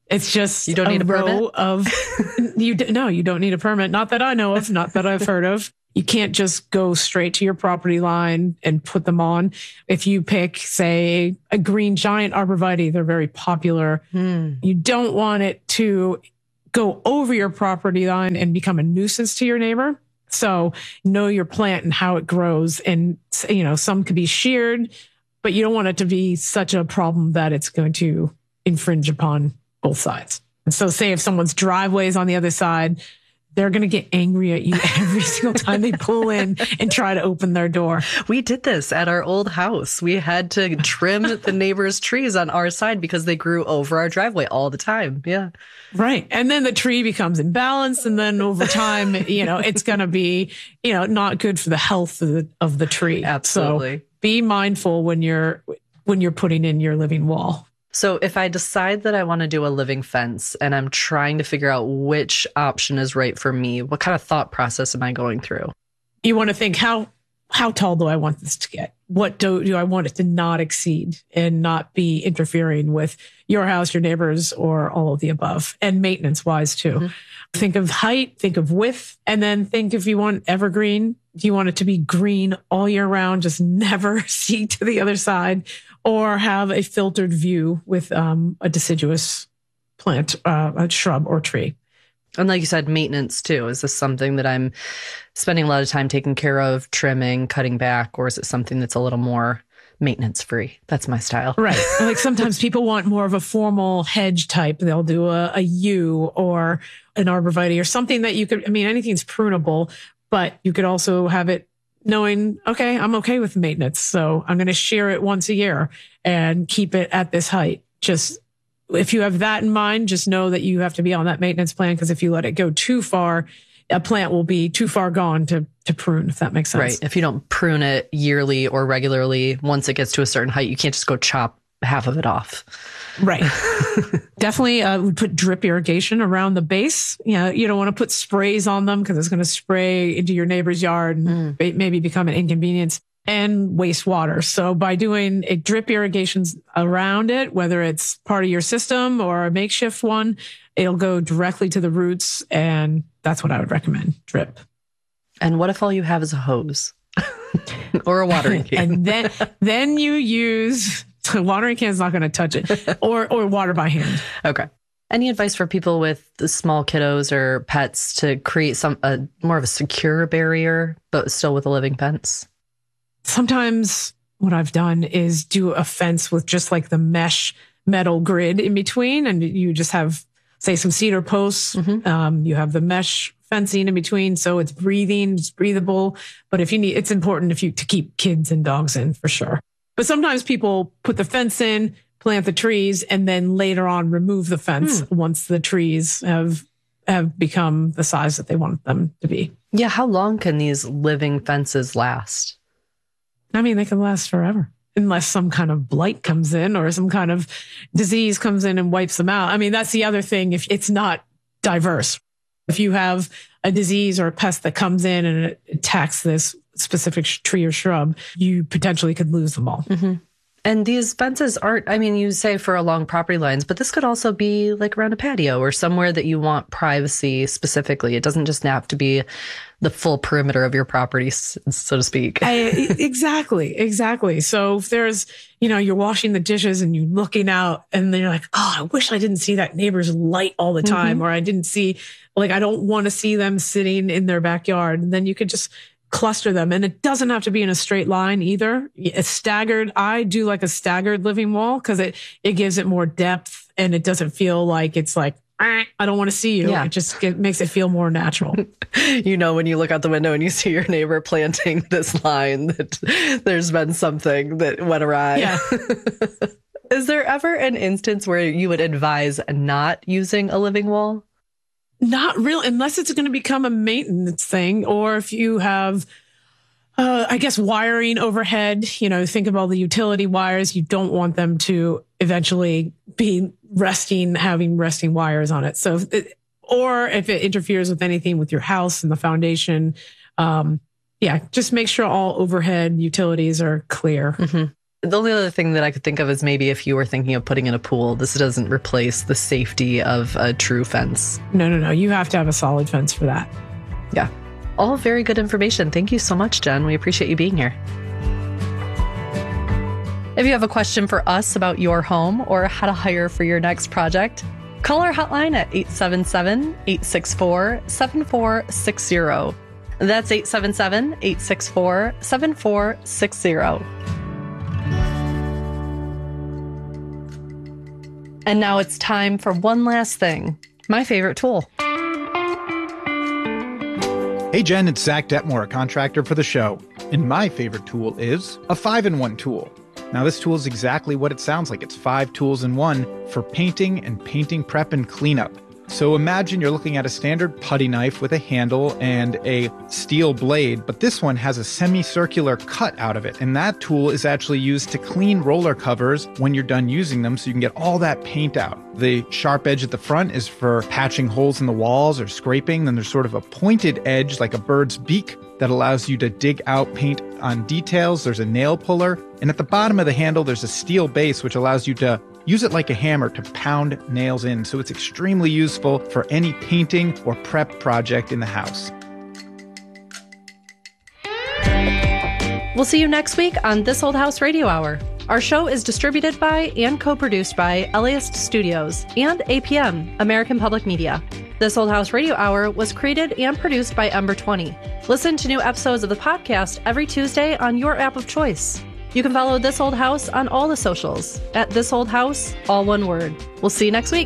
It's just you don't a need a row permit of you. No, you don't need a permit. Not that I know of. Not that I've heard of. You can't just go straight to your property line and put them on. If you pick, say, a green giant arborvitae, they're very popular. Hmm. You don't want it to go over your property line and become a nuisance to your neighbor. So know your plant and how it grows. And, you know, some could be sheared, but you don't want it to be such a problem that it's going to infringe upon both sides. And so say if someone's driveway is on the other side, they're going to get angry at you every single time they pull in and try to open their door. We did this at our old house. We had to trim the neighbors' trees on our side because they grew over our driveway all the time. Yeah. Right. And then the tree becomes imbalanced. And then over time, you know, it's going to be, you know, not good for the health of the, of the tree. Absolutely. So be mindful when you're, when you're putting in your living wall. So if I decide that I want to do a living fence and I'm trying to figure out which option is right for me, what kind of thought process am I going through? You want to think, how how tall do I want this to get? What do, do I want it to not exceed and not be interfering with your house, your neighbors, or all of the above? And maintenance wise too. Mm-hmm. Think of height, think of width, and then think if you want evergreen, do you want it to be green all year round, just never see to the other side? Or have a filtered view with um, a deciduous plant, uh, a shrub or tree. And like you said, maintenance too. Is this something that I'm spending a lot of time taking care of, trimming, cutting back, or is it something that's a little more maintenance free? That's my style. Right. Like sometimes people want more of a formal hedge type. They'll do a, a yew or an arborvitae or something that you could, I mean, anything's prunable, but you could also have it knowing, okay, I'm okay with maintenance. So I'm going to shear it once a year and keep it at this height. Just if you have that in mind, just know that you have to be on that maintenance plan. Because if you let it go too far, a plant will be too far gone to, to prune, if that makes sense. Right. If you don't prune it yearly or regularly, once it gets to a certain height, you can't just go chop half of it off. Right. Definitely uh, we put drip irrigation around the base. You know, you don't want to put sprays on them because it's going to spray into your neighbor's yard and mm. maybe become an inconvenience, and waste water. So by doing a drip irrigations around it, whether it's part of your system or a makeshift one, it'll go directly to the roots. And that's what I would recommend, drip. And what if all you have is a hose or a watering can? And then, then you use... So watering can is not going to touch it, or or water by hand. Okay. Any advice for people with the small kiddos or pets to create some a more of a secure barrier, but still with a living fence? Sometimes what I've done is do a fence with just like the mesh metal grid in between, and you just have, say, some cedar posts. Mm-hmm. Um, you have the mesh fencing in between, so it's breathing, it's breathable. But if you need, it's important if you to keep kids and dogs in for sure. But sometimes people put the fence in, plant the trees, and then later on remove the fence hmm. once the trees have have become the size that they want them to be. Yeah, how long can these living fences last? I mean, they can last forever. Unless some kind of blight comes in or some kind of disease comes in and wipes them out. I mean, that's the other thing. If it's not diverse, if you have a disease or a pest that comes in and it attacks this specific tree or shrub, you potentially could lose them all. Mm-hmm. And these fences aren't, I mean, you say for along property lines, but this could also be like around a patio or somewhere that you want privacy specifically. It doesn't just have to be the full perimeter of your property, so to speak. I, exactly. Exactly. So if there's, you know, you're washing the dishes and you're looking out and then you're like, oh, I wish I didn't see that neighbor's light all the time. Mm-hmm. Or I didn't see, like, I don't want to see them sitting in their backyard. And then you could just cluster them. And it doesn't have to be in a straight line either. It's staggered. I do like a staggered living wall because it, it gives it more depth and it doesn't feel like it's like, I don't want to see you. Yeah. It just it makes it feel more natural. You know, when you look out the window and you see your neighbor planting this line, that there's been something that went awry. Yeah. Is there ever an instance where you would advise not using a living wall? Not real, unless it's going to become a maintenance thing, or if you have, uh, I guess, wiring overhead. You know, think of all the utility wires. You don't want them to eventually be resting, having resting wires on it. So, it, or if it interferes with anything with your house and the foundation, um, yeah, just make sure all overhead utilities are clear. Mm-hmm. The only other thing that I could think of is maybe if you were thinking of putting in a pool, this doesn't replace the safety of a true fence. No, no, no. You have to have a solid fence for that. Yeah. All very good information. Thank you so much, Jen. We appreciate you being here. If you have a question for us about your home or how to hire for your next project, call our hotline at eight seven seven, eight six four, seven four six zero. That's eight seven seven, eight six four, seven four six zero. And now it's time for one last thing, my favorite tool. Hey Jen, it's Zach Detmore, a contractor for the show. And my favorite tool is a five in one tool. Now this tool is exactly what it sounds like. It's five tools in one for painting and painting prep and cleanup. So imagine you're looking at a standard putty knife with a handle and a steel blade, but this one has a semicircular cut out of it. And that tool is actually used to clean roller covers when you're done using them so you can get all that paint out. The sharp edge at the front is for patching holes in the walls or scraping. Then there's sort of a pointed edge like a bird's beak that allows you to dig out paint on details. There's a nail puller. And at the bottom of the handle, there's a steel base which allows you to use it like a hammer to pound nails in, so it's extremely useful for any painting or prep project in the house. We'll see you next week on This Old House Radio Hour. Our show is distributed by and co-produced by Eliast Studios and A P M, American Public Media. This Old House Radio Hour was created and produced by Ember twenty. Listen to new episodes of the podcast every Tuesday on your app of choice. You can follow This Old House on all the socials at This Old House, all one word. We'll see you next week.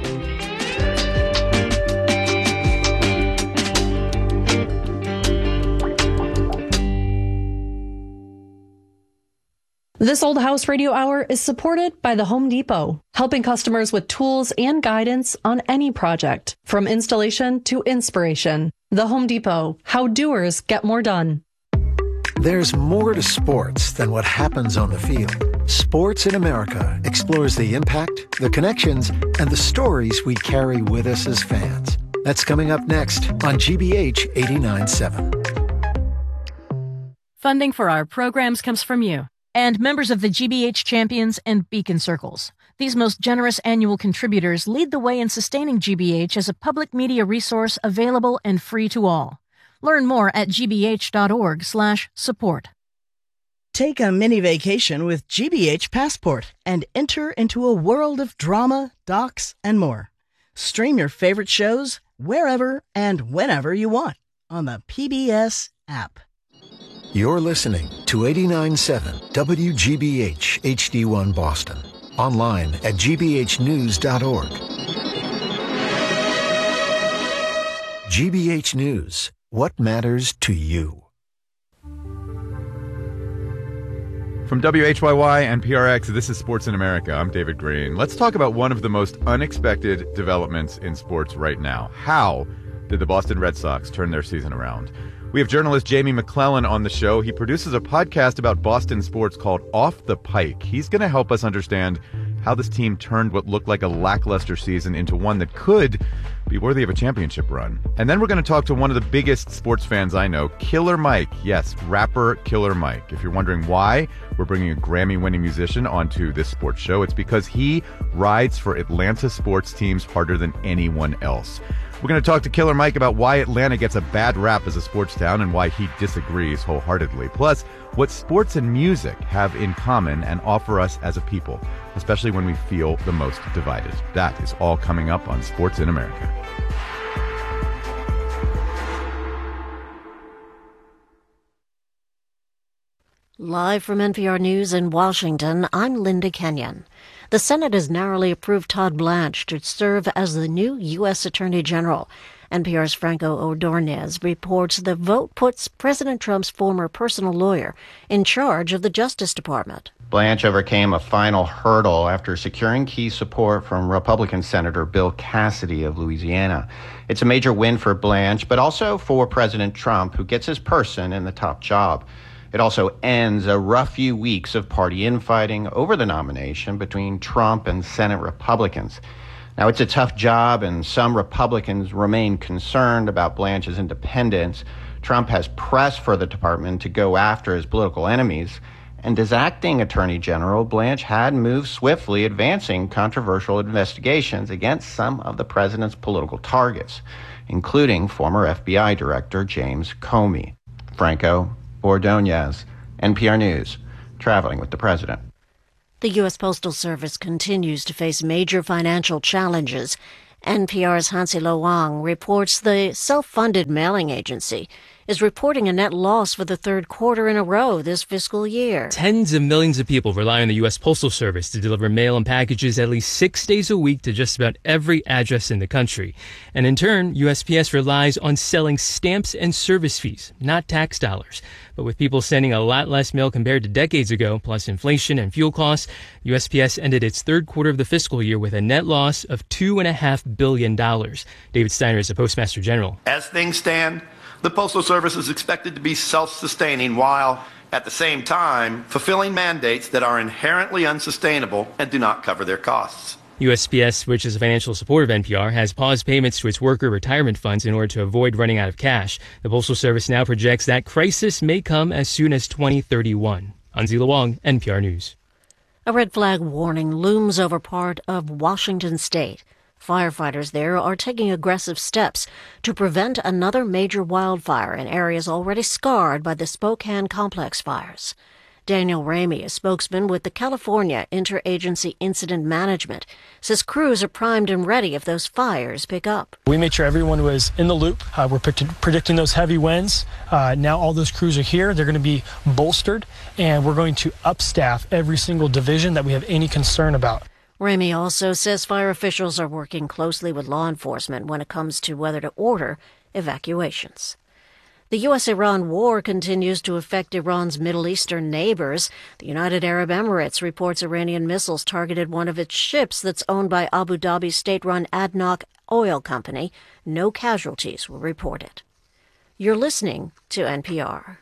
This Old House Radio Hour is supported by the Home Depot, helping customers with tools and guidance on any project, from installation to inspiration. The Home Depot, how doers get more done. There's more to sports than what happens on the field. Sports in America explores the impact, the connections, and the stories we carry with us as fans. That's coming up next on G B H eighty-nine point seven. Funding for our programs comes from you. And members of the G B H Champions and Beacon Circles. These most generous annual contributors lead the way in sustaining G B H as a public media resource available and free to all. Learn more at gbh.org slash support. Take a mini vacation with G B H Passport and enter into a world of drama, docs, and more. Stream your favorite shows wherever and whenever you want on the P B S app. You're listening to eighty-nine point seven W G B H H D one Boston. Online at g b h news dot org. G B H News. What matters to you? From W H Y Y and P R X, this is Sports in America. I'm David Green. Let's talk about one of the most unexpected developments in sports right now. How did the Boston Red Sox turn their season around? We have journalist Jamie McClellan on the show. He produces a podcast about Boston sports called Off the Pike. He's going to help us understand how this team turned what looked like a lackluster season into one that could be worthy of a championship run. And then we're going to talk to one of the biggest sports fans I know, Killer Mike. Yes, rapper Killer Mike. If you're wondering why we're bringing a Grammy-winning musician onto this sports show, it's because he rides for Atlanta sports teams harder than anyone else. We're going to talk to Killer Mike about why Atlanta gets a bad rap as a sports town and why he disagrees wholeheartedly. Plus, what sports and music have in common and offer us as a people, especially when we feel the most divided. That is all coming up on Sports in America. Live from N P R News in Washington, I'm Linda Kenyon. The Senate has narrowly approved Todd Blanche to serve as the new U S Attorney General. N P R's Franco Ordonez reports the vote puts President Trump's former personal lawyer in charge of the Justice Department. Blanche overcame a final hurdle after securing key support from Republican Senator Bill Cassidy of Louisiana. It's a major win for Blanche, but also for President Trump, who gets his person in the top job. It also ends a rough few weeks of party infighting over the nomination between Trump and Senate Republicans. Now, it's a tough job, and some Republicans remain concerned about Blanche's independence. Trump has pressed for the department to go after his political enemies, And as acting Attorney General, Blanche had moved swiftly, advancing controversial investigations against some of the president's political targets, including former F B I Director James Comey. Franco Ordonez, N P R News, traveling with the president. The U S. Postal Service continues to face major financial challenges. N P R's Hansi Lo Wang reports the self-funded mailing agency is reporting a net loss for the third quarter in a row this fiscal year. Tens of millions of people rely on the U S. Postal Service to deliver mail and packages at least six days a week to just about every address in the country. And in turn, U S P S relies on selling stamps and service fees, not tax dollars. But with people sending a lot less mail compared to decades ago, plus inflation and fuel costs, U S P S ended its third quarter of the fiscal year with a net loss of two point five billion dollars. David Steiner is the Postmaster General. As things stand, the Postal Service is expected to be self-sustaining while, at the same time, fulfilling mandates that are inherently unsustainable and do not cover their costs. U S P S, which is a financial support of N P R, has paused payments to its worker retirement funds in order to avoid running out of cash. The Postal Service now projects that crisis may come as soon as twenty thirty-one. Hansi Lo Wang, N P R News. A red flag warning looms over part of Washington state. Firefighters there are taking aggressive steps to prevent another major wildfire in areas already scarred by the Spokane complex fires. Daniel Ramey, a spokesman with the California Interagency Incident Management, says crews are primed and ready if those fires pick up. We made sure everyone was in the loop. Uh, we're predicting those heavy winds. Uh, now all those crews are here. They're going to be bolstered, and we're going to upstaff every single division that we have any concern about. Ramey also says fire officials are working closely with law enforcement when it comes to whether to order evacuations. The U S Iran war continues to affect Iran's Middle Eastern neighbors. The United Arab Emirates reports Iranian missiles targeted one of its ships that's owned by Abu Dhabi's state-run ADNOC oil company. No casualties were reported. You're listening to N P R.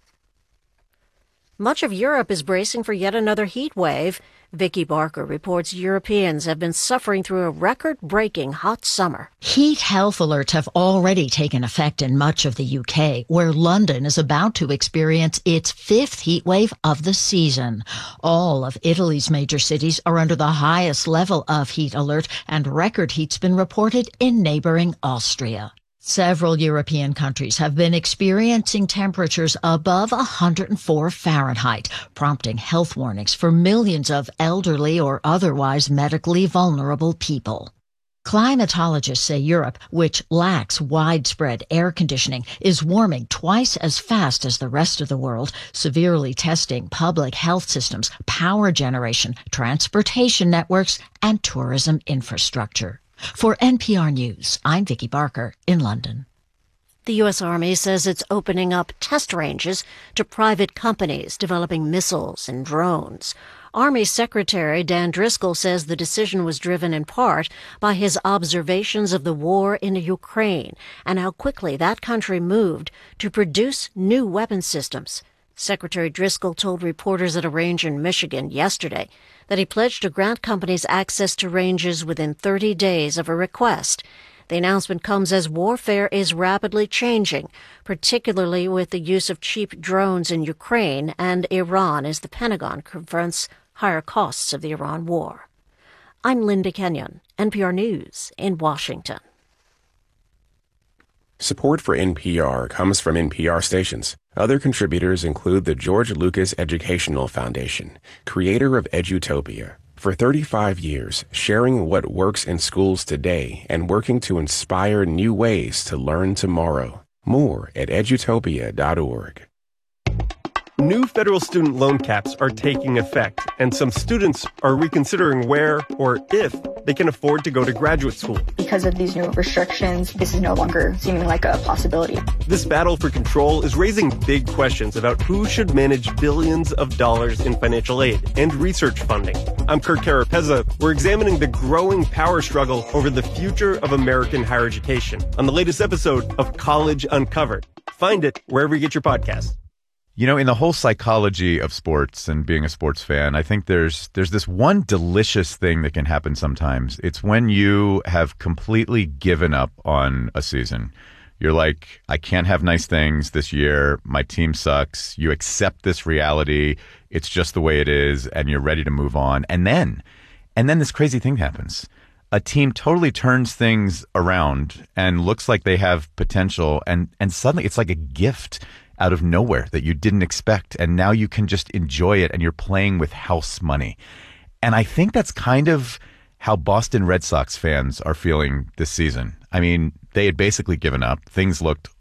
Much of Europe is bracing for yet another heat wave. Vicky Barker reports Europeans have been suffering through a record-breaking hot summer. Heat health alerts have already taken effect in much of the U K, where London is about to experience its fifth heat wave of the season. All of Italy's major cities are under the highest level of heat alert, and record heat's been reported in neighboring Austria. Several European countries have been experiencing temperatures above one hundred four Fahrenheit, prompting health warnings for millions of elderly or otherwise medically vulnerable people. Climatologists say Europe, which lacks widespread air conditioning, is warming twice as fast as the rest of the world, severely testing public health systems, power generation, transportation networks, and tourism infrastructure. For N P R News, I'm Vicky Barker in London. The U S. Army says it's opening up test ranges to private companies developing missiles and drones. Army Secretary Dan Driscoll says the decision was driven in part by his observations of the war in Ukraine and how quickly that country moved to produce new weapon systems. Secretary Driscoll told reporters at a range in Michigan yesterday that he pledged to grant companies access to ranges within thirty days of a request. The announcement comes as warfare is rapidly changing, particularly with the use of cheap drones in Ukraine and Iran as the Pentagon confronts higher costs of the Iran war. I'm Linda Kenyon, N P R News in Washington. Support for N P R comes from N P R stations. Other contributors include the George Lucas Educational Foundation, creator of Edutopia. For thirty-five years, sharing what works in schools today and working to inspire new ways to learn tomorrow. More at edutopia dot org. New federal student loan caps are taking effect, and some students are reconsidering where or if they can afford to go to graduate school. Because of these new restrictions, this is no longer seeming like a possibility. This battle for control is raising big questions about who should manage billions of dollars in financial aid and research funding. I'm Kurt Carapezza. We're examining the growing power struggle over the future of American higher education on the latest episode of College Uncovered. Find it wherever you get your podcasts. You know, in the whole psychology of sports and being a sports fan, I think there's there's this one delicious thing that can happen sometimes. It's when you have completely given up on a season. You're like, I can't have nice things this year. My team sucks. You accept this reality. It's just the way it is, and you're ready to move on. And then, and then this crazy thing happens. A team totally turns things around and looks like they have potential, and, and suddenly it's like a gift out of nowhere that you didn't expect, and now you can just enjoy it, and you're playing with house money. And I think that's kind of how Boston Red Sox fans are feeling this season. I mean, they had basically given up. Things looked